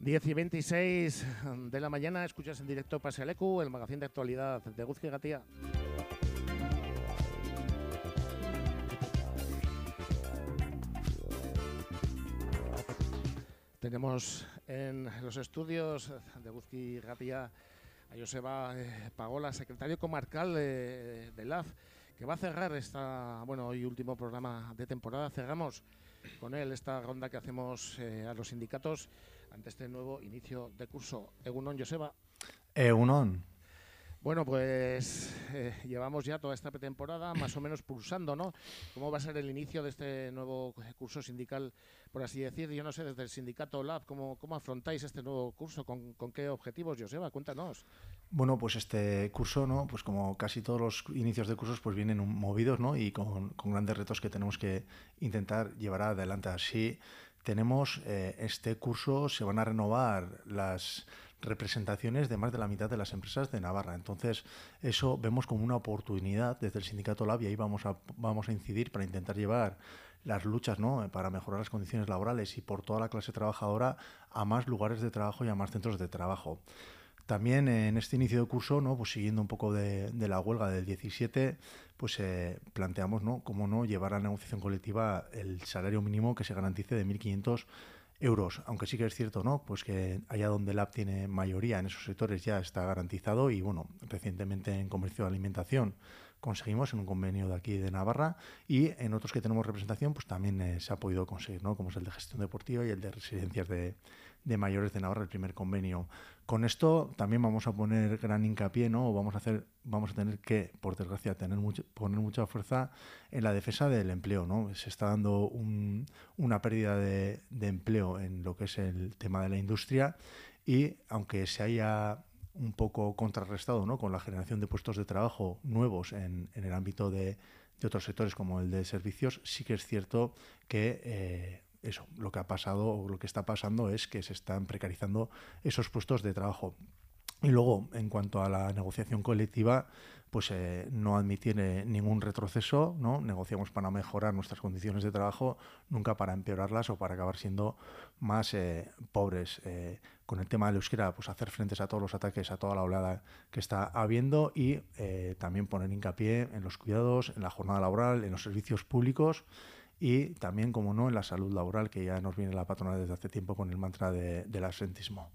10:26 de la mañana, escuchas en directo Pasealeku, el magazín de actualidad de Eguzki Irratia. Tenemos en los estudios de Eguzki Irratia a Joseba Pagola, secretario comarcal de LAF, que va a cerrar hoy último programa de temporada. Cerramos con él esta ronda que hacemos a los sindicatos ante este nuevo inicio de curso. Egunon, Joseba. Egunon. Bueno, pues llevamos ya toda esta pretemporada más o menos pulsando, ¿no? ¿Cómo va a ser el inicio de este nuevo curso sindical, por así decir? Yo no sé, desde el sindicato LAB, ¿cómo afrontáis este nuevo curso? ¿Con qué objetivos, Joseba? Cuéntanos. Bueno, pues este curso, ¿no? Pues como casi todos los inicios de cursos, pues vienen movidos, ¿no? Y con grandes retos que tenemos que intentar llevar adelante. Así tenemos este curso, se van a renovar las representaciones de más de la mitad de las empresas de Navarra. Entonces, eso vemos como una oportunidad desde el sindicato LAB y ahí vamos a incidir para intentar llevar las luchas, ¿no? Para mejorar las condiciones laborales y por toda la clase trabajadora a más lugares de trabajo y a más centros de trabajo. También en este inicio de curso, ¿no? Pues siguiendo un poco de la huelga del 17, pues planteamos, ¿no? Cómo no llevar a la negociación colectiva el salario mínimo que se garantice de 1.500 euros, aunque sí que es cierto, ¿no? Pues que allá donde LAB tiene mayoría en esos sectores ya está garantizado y bueno, recientemente en comercio de alimentación conseguimos en un convenio de aquí de Navarra y en otros que tenemos representación pues también se ha podido conseguir, ¿no? Como es el de gestión deportiva y el de residencias de mayores de Navarra, el primer convenio. Con esto también vamos a poner gran hincapié, ¿no? Vamos a tener que, por desgracia, poner mucha fuerza en la defensa del empleo, ¿no? Se está dando una pérdida de empleo en lo que es el tema de la industria y aunque se haya un poco contrarrestado, ¿no? Con la generación de puestos de trabajo nuevos en el ámbito de otros sectores como el de servicios, sí que es cierto que lo que ha pasado o lo que está pasando es que se están precarizando esos puestos de trabajo. Y luego, en cuanto a la negociación colectiva, pues no admitir ningún retroceso, ¿no? Negociamos para mejorar nuestras condiciones de trabajo, nunca para empeorarlas o para acabar siendo más pobres. Con el tema del euskera, pues hacer frentes a todos los ataques, a toda la oleada que está habiendo y también poner hincapié en los cuidados, en la jornada laboral, en los servicios públicos y también, como no, en la salud laboral, que ya nos viene la patronal desde hace tiempo con el mantra del absentismo.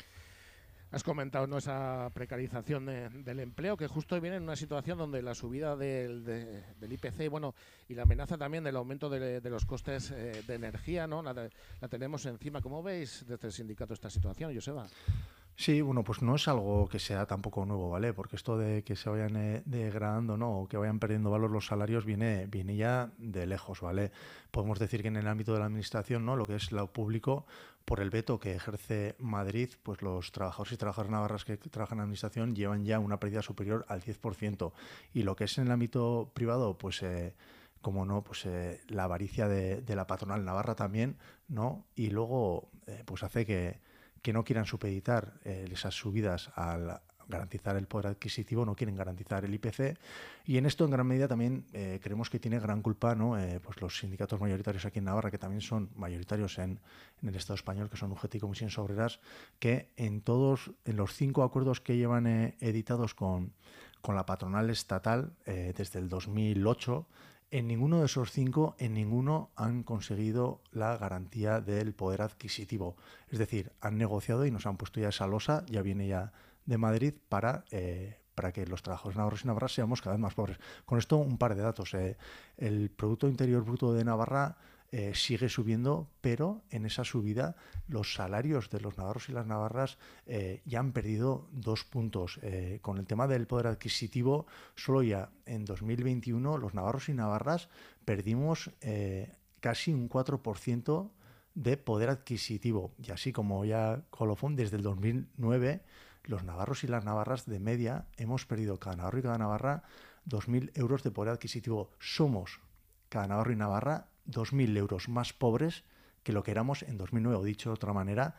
Has comentado, ¿no?, esa precarización del empleo, que justo viene en una situación donde la subida del IPC y la amenaza también del aumento de los costes de energía, ¿no? La tenemos encima. ¿Cómo veis desde el sindicato esta situación, Joseba? Sí, bueno, pues no es algo que sea tampoco nuevo, ¿vale? Porque esto de que se vayan degradando, ¿no? O que vayan perdiendo valor los salarios viene ya de lejos, ¿vale? Podemos decir que en el ámbito de la administración, ¿no? Lo que es lo público, por el veto que ejerce Madrid, pues los trabajadores y trabajadoras navarras que trabajan en administración llevan ya una pérdida superior al 10%. Y lo que es en el ámbito privado, pues como no, pues la avaricia de la patronal navarra también, ¿no? Y luego pues hace que no quieran supeditar esas subidas al garantizar el poder adquisitivo, no quieren garantizar el IPC y en esto en gran medida también creemos que tiene gran culpa, ¿no? Pues los sindicatos mayoritarios aquí en Navarra, que también son mayoritarios en el Estado español, que son UGT y Comisiones Obreras, que en los 5 acuerdos que llevan editados con la patronal estatal desde el 2008, en ninguno de esos 5, en ninguno han conseguido la garantía del poder adquisitivo. Es decir, han negociado y nos han puesto ya esa losa, ya viene ya de Madrid, para que los trabajadores navarros y navarras seamos cada vez más pobres. Con esto, un par de datos. El Producto Interior Bruto de Navarra sigue subiendo, pero en esa subida los salarios de los navarros y las navarras ya han perdido 2 puntos. Con el tema del poder adquisitivo, solo ya en 2021 los navarros y navarras perdimos casi un 4% de poder adquisitivo. Y así como ya colofón, desde el 2009 los navarros y las navarras de media hemos perdido cada navarro y cada navarra 2.000 euros de poder adquisitivo. Somos, cada navarro y navarra, 2.000 euros más pobres que lo que éramos en 2009. O dicho de otra manera,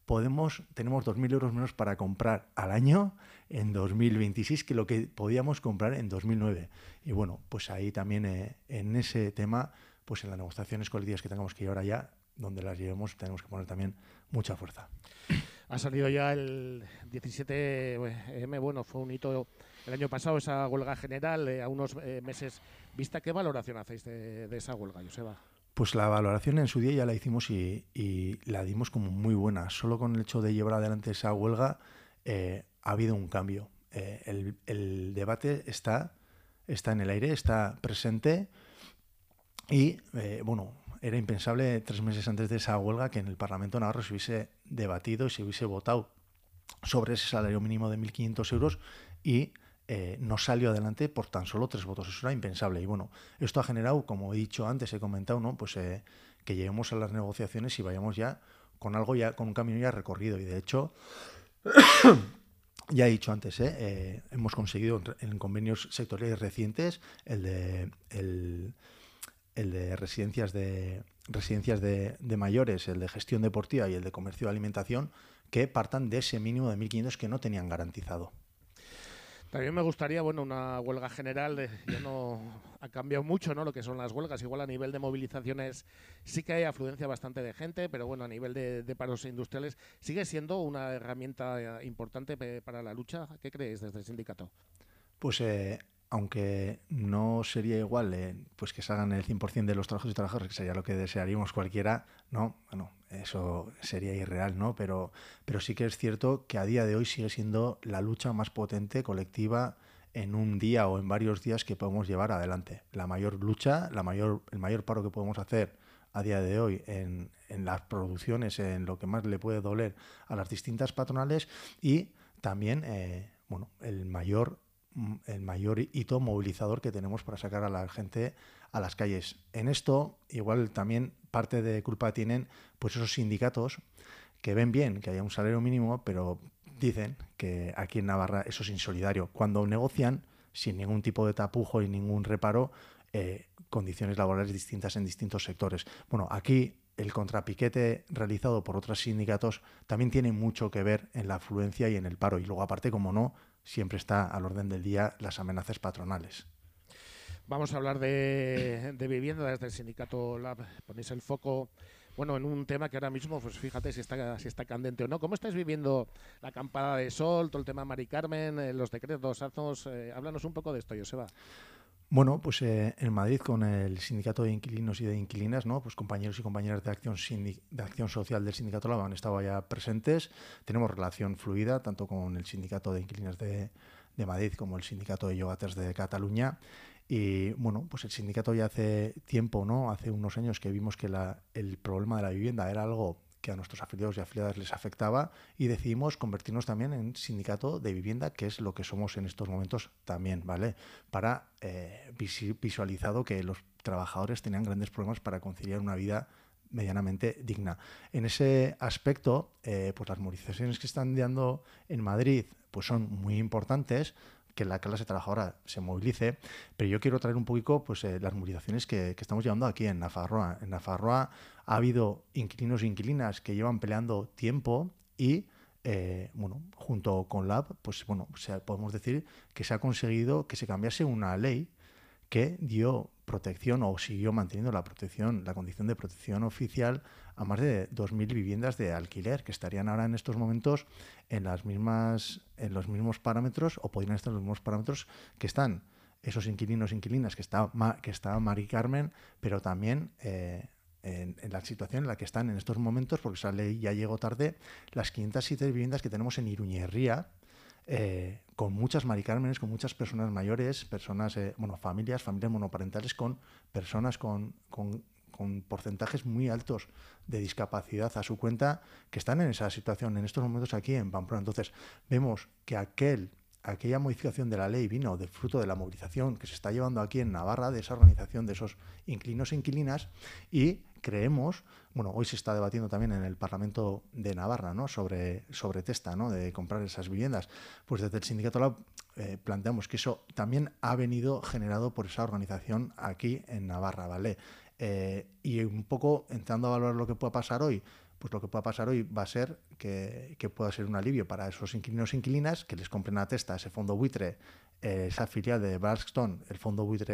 tenemos 2.000 euros menos para comprar al año en 2026 que lo que podíamos comprar en 2009. Y bueno, pues ahí también en ese tema, pues en las negociaciones colectivas que tengamos que llevar allá, donde las llevemos tenemos que poner también mucha fuerza. Ha salido ya el 17M, bueno, fue un hito el año pasado esa huelga general, a unos meses vista. ¿Qué valoración hacéis de esa huelga, Joseba? Pues la valoración en su día ya la hicimos y la dimos como muy buena. Solo con el hecho de llevar adelante esa huelga ha habido un cambio. El debate está en el aire, está presente y, era impensable 3 meses antes de esa huelga que en el Parlamento navarro se hubiese debatido y se hubiese votado sobre ese salario mínimo de 1.500 euros y no salió adelante por tan solo 3 votos. Eso era impensable. Y bueno, esto ha generado, como he dicho antes, he comentado, ¿no? Pues que lleguemos a las negociaciones y vayamos ya con algo, ya con un camino ya recorrido. Y de hecho, ya he dicho antes, hemos conseguido en convenios sectoriales recientes el de residencias de mayores, el de gestión deportiva y el de comercio de alimentación, que partan de ese mínimo de 1.500 que no tenían garantizado. También me gustaría, una huelga general, ya no ha cambiado mucho, ¿no? Lo que son las huelgas. Igual a nivel de movilizaciones sí que hay afluencia bastante de gente, pero bueno, a nivel de paros industriales sigue siendo una herramienta importante para la lucha. ¿Qué creéis desde el sindicato? Pues aunque no sería igual pues que salgan el 100% de los trabajos y trabajadores, que sería lo que desearíamos cualquiera, no, bueno, eso sería irreal, ¿no? Pero sí que es cierto que a día de hoy sigue siendo la lucha más potente, colectiva, en un día o en varios días que podemos llevar adelante. La mayor lucha, el mayor paro que podemos hacer a día de hoy en las producciones, en lo que más le puede doler a las distintas patronales y también, el mayor hito movilizador que tenemos para sacar a la gente a las calles. En esto, igual también parte de culpa tienen pues esos sindicatos que ven bien que haya un salario mínimo, pero dicen que aquí en Navarra eso es insolidario. Cuando negocian sin ningún tipo de tapujo y ningún reparo, condiciones laborales distintas en distintos sectores. Bueno, aquí el contrapiquete realizado por otros sindicatos también tiene mucho que ver en la afluencia y en el paro. Y luego, aparte, como no, siempre está al orden del día las amenazas patronales. Vamos a hablar de vivienda desde el sindicato LAB. Ponéis el foco, en un tema que ahora mismo, pues fíjate si está candente o no. ¿Cómo estáis viviendo la acampada de sol, todo el tema Mari Carmen, los decretos, Azos? Háblanos un poco de esto, Joseba. Bueno, pues en Madrid con el sindicato de inquilinos y de inquilinas, ¿no? Pues compañeros y compañeras de acción social del sindicato LAB han estado ya presentes. Tenemos relación fluida tanto con el sindicato de inquilinas de Madrid como el sindicato de yogaters de Cataluña. Y pues el sindicato ya hace tiempo, ¿no? Hace unos años que vimos que el problema de la vivienda era algo que a nuestros afiliados y afiliadas les afectaba y decidimos convertirnos también en sindicato de vivienda, que es lo que somos en estos momentos también, ¿vale? Para visualizado que los trabajadores tenían grandes problemas para conciliar una vida medianamente digna. En ese aspecto, pues las movilizaciones que están dando en Madrid pues son muy importantes, que la clase trabajadora se movilice, pero yo quiero traer un poquito las movilizaciones que estamos llevando aquí en Nafarroa. En Nafarroa ha habido inquilinos e inquilinas que llevan peleando tiempo y junto con LAB, podemos decir que se ha conseguido que se cambiase una ley que dio protección o siguió manteniendo la condición de protección oficial a más de 2.000 viviendas de alquiler que estarían ahora en estos momentos en los mismos parámetros o podrían estar en los mismos parámetros que están esos inquilinos e inquilinas que está Mari Carmen, pero también en la situación en la que están en estos momentos, porque esa ley ya llegó tarde, las 507 viviendas que tenemos en Iruñerría, con muchas Mari Cármenes, con muchas personas mayores, familias monoparentales, con personas con porcentajes muy altos de discapacidad a su cuenta, que están en esa situación en estos momentos aquí en Pamplona. Entonces, vemos que aquella modificación de la ley vino del fruto de la movilización que se está llevando aquí en Navarra, de esa organización de esos inquilinos e inquilinas, y creemos, hoy se está debatiendo también en el Parlamento de Navarra, ¿no? sobre Testa, ¿no? De comprar esas viviendas. Pues desde el sindicato LAB planteamos que eso también ha venido generado por esa organización aquí en Navarra, ¿vale? Y un poco entrando a valorar lo que pueda pasar hoy, pues lo que pueda pasar hoy va a ser que pueda ser un alivio para esos inquilinos e inquilinas, que les compren a Testa ese fondo buitre, esa filial de Blackstone, el fondo buitre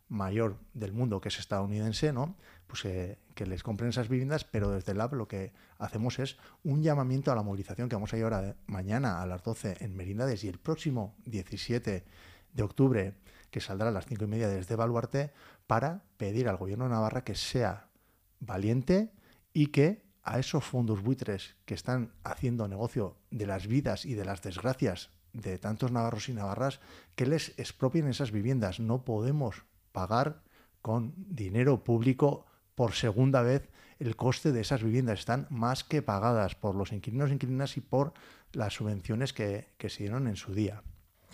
mayor del mundo, que es estadounidense, ¿no? Pues que les compren esas viviendas, pero desde el Lab lo que hacemos es un llamamiento a la movilización que vamos a llevar mañana a las 12 en Merindades y el próximo 17 de octubre, que saldrá a las 5:30 desde Baluarte, para pedir al gobierno de Navarra que sea valiente y que a esos fondos buitres que están haciendo negocio de las vidas y de las desgracias de tantos navarros y navarras, que les expropien esas viviendas. No podemos pagar con dinero público por segunda vez el coste de esas viviendas. Están más que pagadas por los inquilinos e inquilinas y por las subvenciones que se dieron en su día.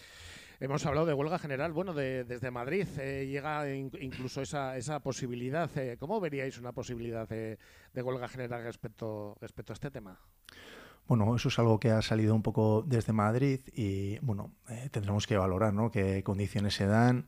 Hemos hablado de huelga general, bueno, desde Madrid llega incluso esa posibilidad. ¿Cómo veríais una posibilidad de huelga general respecto a este tema? Bueno, eso es algo que ha salido un poco desde Madrid y, bueno, tendremos que valorar, ¿no?, qué condiciones se dan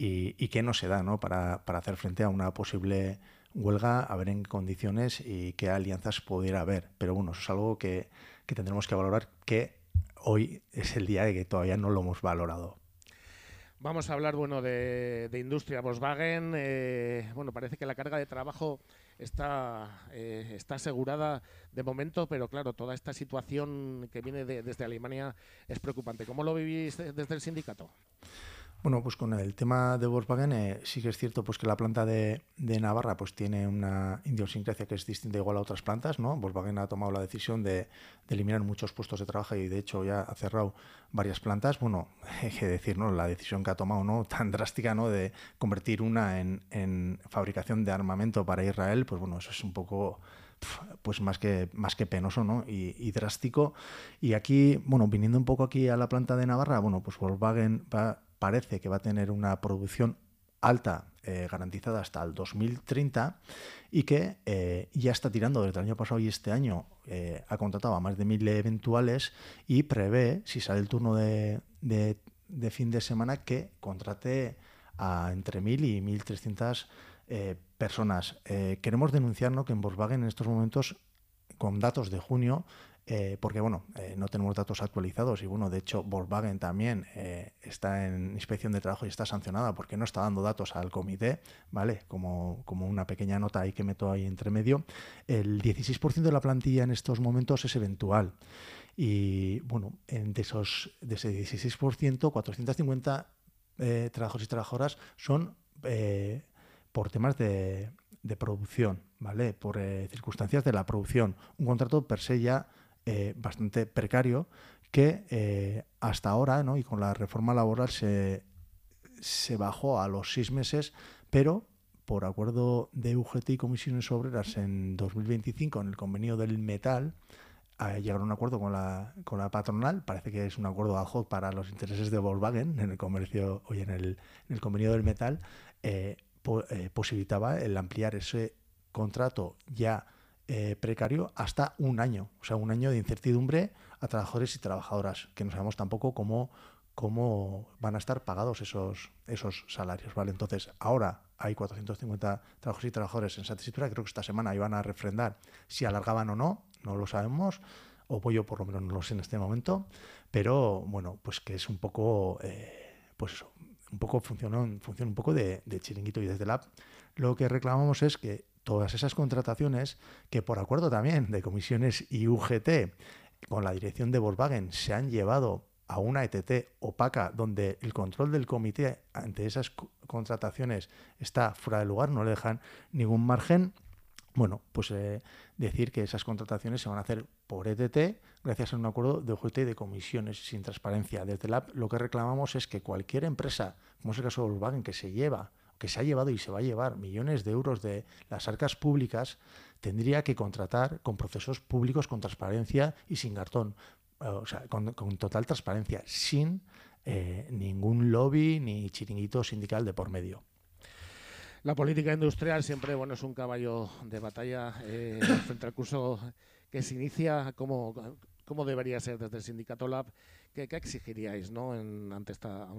y qué no se da, ¿no?, para hacer frente a una posible huelga, a ver en qué condiciones y qué alianzas pudiera haber. Pero bueno, eso es algo que tendremos que valorar, que hoy es el día de que todavía no lo hemos valorado. Vamos a hablar, bueno, de industria. Volkswagen, bueno, parece que la carga de trabajo está asegurada de momento, pero claro, toda esta situación que viene desde Alemania es preocupante. ¿Cómo lo vivís desde el sindicato? Bueno, pues con el tema de Volkswagen sí que es cierto pues que la planta de Navarra pues tiene una idiosincrasia que es distinta igual a otras plantas, ¿no? Volkswagen ha tomado la decisión de eliminar muchos puestos de trabajo y de hecho ya ha cerrado varias plantas. Bueno, hay que decir, ¿no?, la decisión que ha tomado, ¿no?, tan drástica, ¿no?, de convertir una en fabricación de armamento para Israel, pues bueno, eso es un poco pues más que penoso, ¿no?, y drástico. Y aquí, bueno, viniendo un poco aquí a la planta de Navarra, bueno, pues Volkswagen parece que va a tener una producción alta garantizada hasta el 2030 y que ya está tirando desde el año pasado y este año ha contratado a más de 1.000 eventuales y prevé, si sale el turno de fin de semana, que contrate a entre 1.000 y 1.300 personas. Queremos denunciar, ¿no?, que en Volkswagen en estos momentos, con datos de junio, porque bueno, no tenemos datos actualizados y bueno, de hecho Volkswagen también está en inspección de trabajo y está sancionada porque no está dando datos al comité, ¿vale? Como una pequeña nota ahí que meto ahí entre medio. El 16% de la plantilla en estos momentos es eventual y bueno, de ese 16%, 450 trabajadores y trabajadoras son por temas de producción, ¿vale? Por circunstancias de la producción. Un contrato per se ya bastante precario que hasta ahora, ¿no?, y con la reforma laboral se bajó a los 6 meses, pero por acuerdo de UGT y comisiones obreras en 2025 en el convenio del metal llegaron a un acuerdo con la patronal. Parece que es un acuerdo ad hoc para los intereses de Volkswagen en el comercio, hoy en el convenio del metal, posibilitaba el ampliar ese contrato ya precario hasta un año, o sea, un año de incertidumbre a trabajadores y trabajadoras, que no sabemos tampoco cómo van a estar pagados esos salarios, ¿vale? Entonces, ahora hay 450 trabajadores y trabajadores en esa tesitura. Creo que esta semana iban a refrendar si alargaban o no lo sabemos, o yo por lo menos no lo sé en este momento, pero bueno, pues que es un poco, pues eso, un poco funciona un poco de chiringuito. Y desde la lo que reclamamos es que todas esas contrataciones que por acuerdo también de comisiones y UGT con la dirección de Volkswagen se han llevado a una ETT opaca donde el control del comité ante esas contrataciones está fuera de lugar, no le dejan ningún margen. Bueno, pues decir que esas contrataciones se van a hacer por ETT gracias a un acuerdo de UGT y de comisiones sin transparencia. Desde la lo que reclamamos es que cualquier empresa, como es el caso de Volkswagen, que se ha llevado y se va a llevar millones de euros de las arcas públicas, tendría que contratar con procesos públicos, con transparencia y sin cartón, o sea, con total transparencia, sin ningún lobby ni chiringuito sindical de por medio. La política industrial siempre, bueno, es un caballo de batalla frente al curso que se inicia. ¿Cómo debería ser desde el sindicato Lab? ¿Qué exigiríais, ¿no?, ante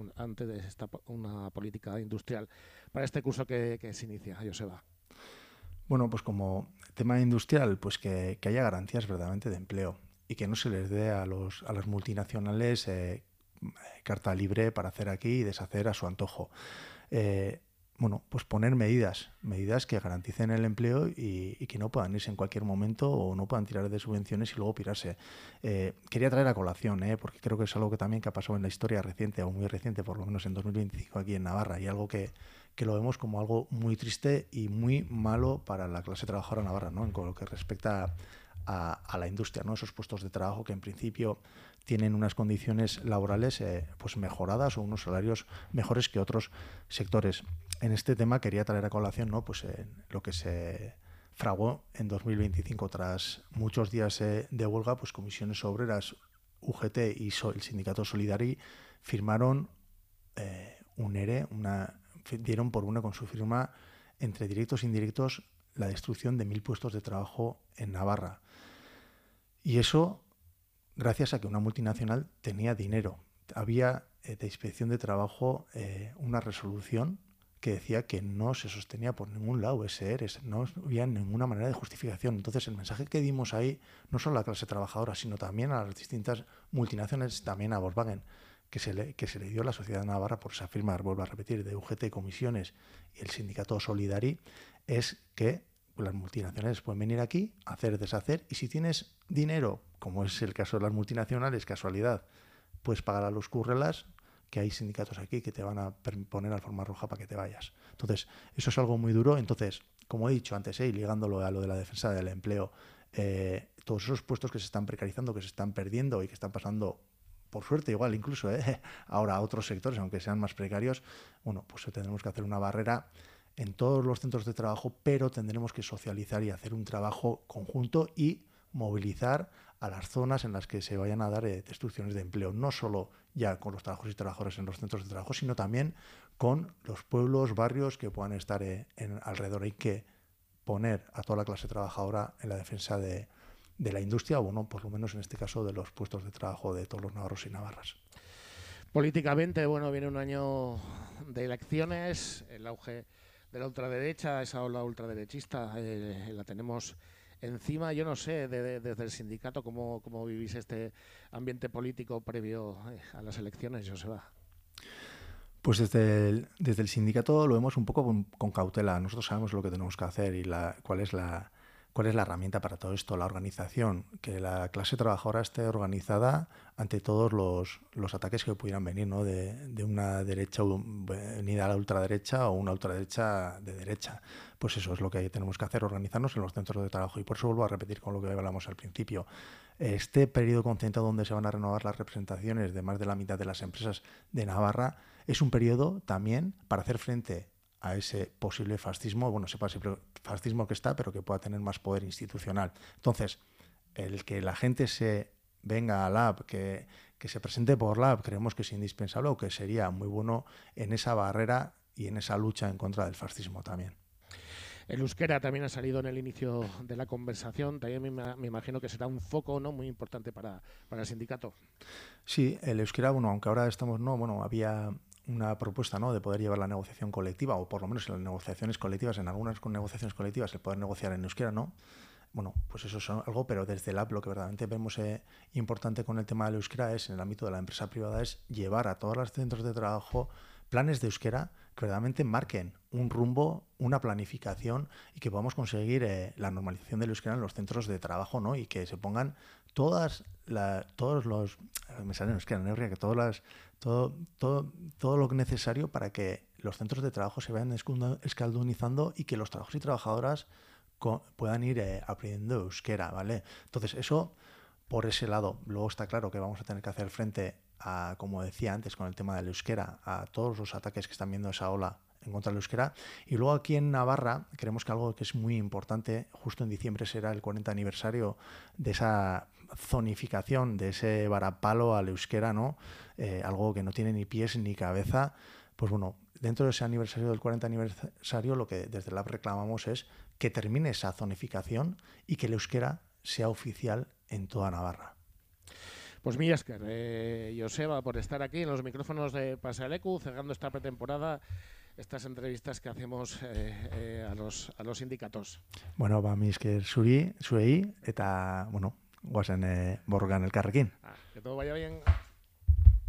una política industrial para este curso que se inicia, Joseba? Bueno, pues como tema industrial, pues que haya garantías verdaderamente de empleo y que no se les dé a las multinacionales carta libre para hacer aquí y deshacer a su antojo. bueno, pues poner medidas que garanticen el empleo y que no puedan irse en cualquier momento o no puedan tirar de subvenciones y luego pirarse. Quería traer a colación, porque creo que es algo que también que ha pasado en la historia reciente o muy reciente, por lo menos en 2025 aquí en Navarra, y algo que lo vemos como algo muy triste y muy malo para la clase trabajadora navarra, ¿no? En lo que respecta a la industria, ¿no? Esos puestos de trabajo que en principio tienen unas condiciones laborales pues mejoradas o unos salarios mejores que otros sectores. En este tema quería traer a colación, ¿no? Pues lo que se fraguó en 2025 tras muchos días de huelga, pues comisiones obreras, UGT y el sindicato Solidari firmaron un ERE, dieron por una con su firma entre directos e indirectos la destrucción de 1.000 puestos de trabajo en Navarra. Y eso gracias a que una multinacional tenía dinero. Había de inspección de trabajo una resolución que decía que no se sostenía por ningún lado ese ERE, no había ninguna manera de justificación. Entonces el mensaje que dimos ahí, no solo a la clase trabajadora, sino también a las distintas multinacionales, también a Volkswagen, que se le dio a la sociedad navarra por esa firma, vuelvo a repetir, de UGT, comisiones y el sindicato Solidari, es que las multinacionales pueden venir aquí, hacer, deshacer, y si tienes dinero, como es el caso de las multinacionales, casualidad, puedes pagar a los currelas, que hay sindicatos aquí que te van a poner alforma roja para que te vayas. Entonces, eso es algo muy duro. Entonces, como he dicho antes, y ligándolo a lo de la defensa del empleo, todos esos puestos que se están precarizando, que se están perdiendo y que están pasando, por suerte igual incluso, ahora a otros sectores, aunque sean más precarios, bueno, pues tendremos que hacer una barrera en todos los centros de trabajo, pero tendremos que socializar y hacer un trabajo conjunto y movilizar a las zonas en las que se vayan a dar destrucciones de empleo, no solo ya con los trabajadores y trabajadoras en los centros de trabajo, sino también con los pueblos, barrios que puedan estar alrededor. Hay que poner a toda la clase trabajadora en la defensa de la industria, o bueno, por lo menos en este caso de los puestos de trabajo de todos los navarros y navarras. Políticamente, bueno, viene un año de elecciones, el auge de la ultraderecha, esa ola ultraderechista, la tenemos encima. Yo no sé, desde el sindicato, cómo vivís este ambiente político previo a las elecciones, Joseba. Pues desde el sindicato lo vemos un poco con cautela. Nosotros sabemos lo que tenemos que hacer y cuál es la herramienta para todo esto, la organización, que la clase trabajadora esté organizada ante todos los ataques que pudieran venir, ¿no? de una derecha unida a la ultraderecha o una ultraderecha de derecha. Pues eso es lo que tenemos que hacer, organizarnos en los centros de trabajo. Y por eso vuelvo a repetir con lo que hablamos al principio. Este periodo concentrado donde se van a renovar las representaciones de más de la mitad de las empresas de Navarra es un periodo también para hacer frente a ese posible fascismo, bueno, ese posible fascismo que está, pero que pueda tener más poder institucional. Entonces, el que la gente se venga a LAB, que se presente por LAB, creemos que es indispensable o que sería muy bueno en esa barrera y en esa lucha en contra del fascismo también. El euskera también ha salido en el inicio de la conversación, también me imagino que será un foco, ¿no?, muy importante para el sindicato. Sí, el euskera, bueno, aunque ahora había una propuesta, ¿no?, de poder llevar la negociación colectiva, o por lo menos en las negociaciones colectivas, en algunas negociaciones colectivas, el poder negociar en euskera, ¿no? Bueno, pues eso es algo, pero desde el AP lo que verdaderamente vemos importante con el tema del euskera es, en el ámbito de la empresa privada, es llevar a todos los centros de trabajo planes de euskera que verdaderamente marquen un rumbo, una planificación y que podamos conseguir la normalización del euskera en los centros de trabajo, ¿no? Y que se pongan todos los, me sale en euskera, ¿no? Que todo lo necesario para que los centros de trabajo se vayan escaldunizando y que los trabajadores y trabajadoras puedan ir aprendiendo euskera, ¿vale? Entonces, eso por ese lado. Luego está claro que vamos a tener que hacer frente a, como decía antes, con el tema del euskera, a todos los ataques que están viendo esa ola en contra del euskera. Y luego aquí en Navarra creemos que algo que es muy importante, justo en diciembre será el 40 aniversario de esa zonificación, de ese varapalo al euskera, ¿no? Algo que no tiene ni pies ni cabeza. Pues bueno, dentro de ese aniversario del 40 aniversario, lo que desde la reclamamos es que termine esa zonificación y que el euskera sea oficial en toda Navarra. Pues mila esker, Joseba, por estar aquí en los micrófonos de Pasealeku, cerrando esta pretemporada, estas entrevistas que hacemos a los sindicatos. Bueno, mi esker zuei, eta, bueno, guazen borrokan elkarrekin. Que todo vaya bien.